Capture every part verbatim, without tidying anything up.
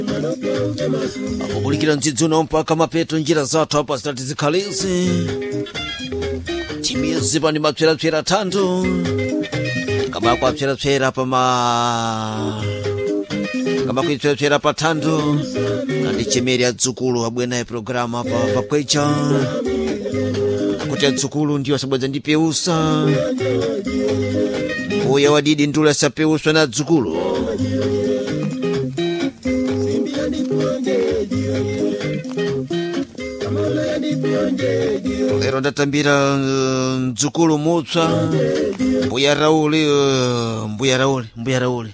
akubulikira mchidzuno mpaka mapeto njira zathu apa zitati zikhalizi chimizi pani mapserapsera thandu kabako apserapsera pama kabako ipserapsera pa thandu kandi chimeri adzukulu abwenaye programu apa pakwecha kuti adzukulu ndiwo asabweza ndi peusa mbuya wadidi ndula sapeuswa na adzukulu lero ndatambira mdzukulu mutswa mbuya Rauli mbuya Rauli mbuya Rauli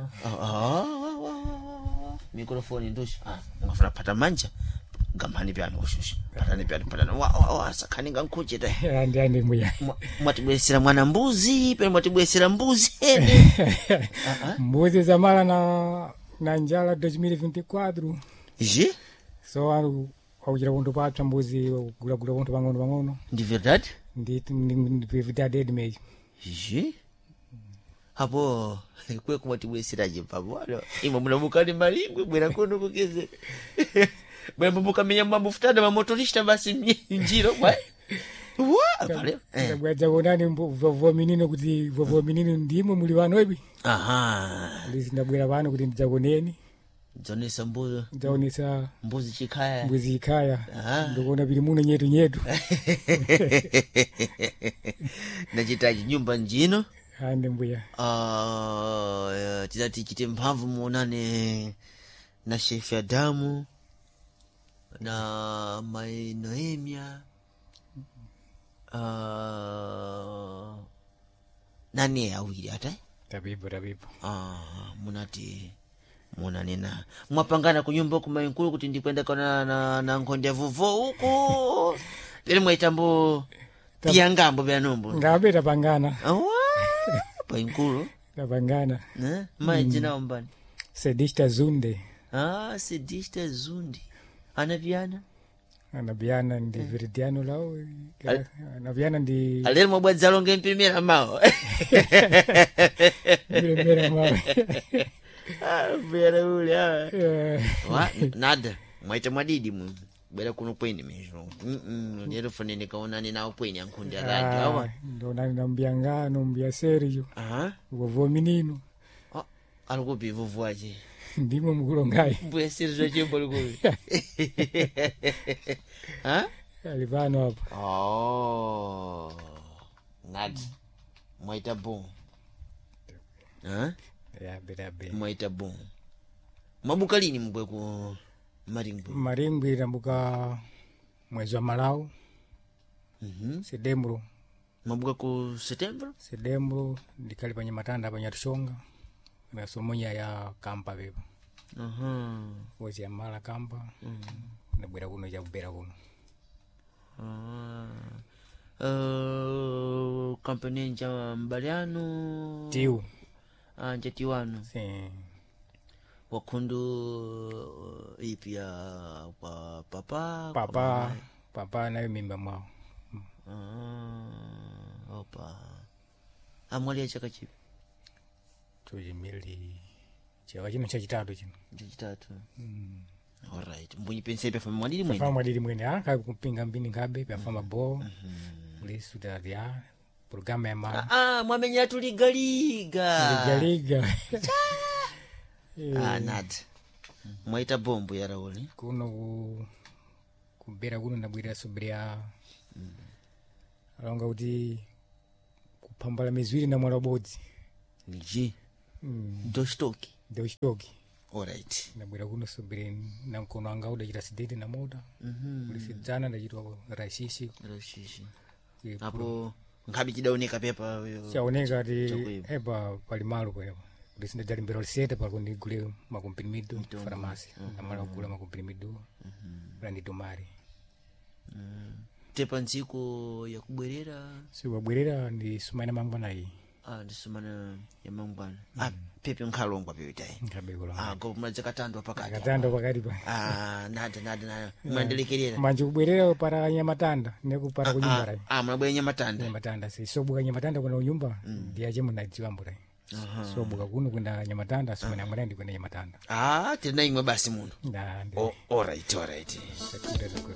mikrofoni ndoshi mwafuna pata manja ngamani pyano ushusha patani pyano patana wa wa sakhani ngankhoje ta ndi andi mbuya mwatibwesera mwana mbuzi pele mwatibwesera mbuzi ene mbuzi zamala na na njala dois mil e vinte e quatro je so alu aujira kundu patsa mbuzi gula gula kundu bangono bangono ndi verdade ndi ndi verdade de meio je hapo kwe kumwatibwesera je papo alo imwe munamukani malingwe bwera kono kugeze bwe mbuka menya mambo futada ma motorista basi njiro kwa wa pale eh bwaja bonani vovo menino kuti vovo menino ndimo muli vano ibi aha lisi ndabwera vano kuti ndijagoneni zonesa mbuzi jonesa mbuzi chikaya mbuzi chikaya ndikuona bili muno nyetu nyetu nachitaji nyumba njino ande mbuya ah tizati chite mphamvu muonane na chef Adamu na mai Noemia uh, nani awiri ata tabibu tabibu ah munati munanena mwapangana kunyumba kumainkulu kuti ndikwenda kana na, na nkhonde vovo huko pele mwaitambo piangambo bya nombo ngabe tapangana awa painkulu tapangana ne mai jina ombani Sedista Zunde ah Sedista Zundi anaviana anaviana ndi Veridiano lao anaviana ndi alero mwabwadza longe mpimira mao mpimira mao ah bera ule ah wa nada mwaita mwadidi mu bera kuno kweni mesho mm lero fonene kaona ni nawo kweni ankundi rangi awa ndo nani nambianga nombia Sergio aha vovo menino ah alikupi vovo aje ndimo mkulongai mbuya Sergio chembo likupi ha alivano hapo oh nada mwaita bon ha ya bera be mwaita bon mabuka lini mbwe ku maringwe maringwe tambuka mwezi wa Malau mhm Setembro mabuka ku Setembro Setembro ndikali panya matanda panya tushonga na somonya ya kampa beba aha mwezi ya mala kampa mhm ndabwera kuno ya kubera kuno ah uh, company nja mbaliano tiu ah nja tiwano si wakundu ipia pa papa papa papa na mimba mwao ah opa amwali ya chaka chipi tujimili chaka chino cha chitatu chino chitatu mm. Alright mbunyi pense pe fama mwadidi mwene fama mwadidi mwene aka kupinga mbini ngabe pe fama bo mhm lesu dadia programa ya mama ah mwamenya tuligaliga ligaliga ah nada mwaita bombo ya Rauli kuno ku kubera kuno ndabwira sobria mm. alonga kuti kupambala mizwiri na mwana bodzi niji mm. do stoki do stoki alright ndabwira kuno sobria na mkono anga uda jira sidede na moda mhm ulisijana ndajitwa rashishi rashishi hapo ngabi kidaoneka pepa chaoneka ati eba palimalo kwa Lisina jali mbero lisete pa kundi gule makumprimido farmasi na mala kula makumprimido brandi tomari tepa nziko ya kubwerera si wabwerera ndi sumaina mangwana hii ah ndi sumaina ya mangwana ah pepe nkhalongwa pepe tai nkabegolo ah go mwaje katando pakati katando pakati pa ah nada nada nada mandelekerera manje kubwerera para nyamatanda neku para kunyumba rai ah mnabwera nyamatanda nyamatanda si sobuka nyamatanda kuna nyumba ndi aje munadziwa mbura so buka kuno kwenda Nyamatanda simene amwana ndi kwenda Nyamatanda ah tena imwe basi muno nda oh, all right all right ndi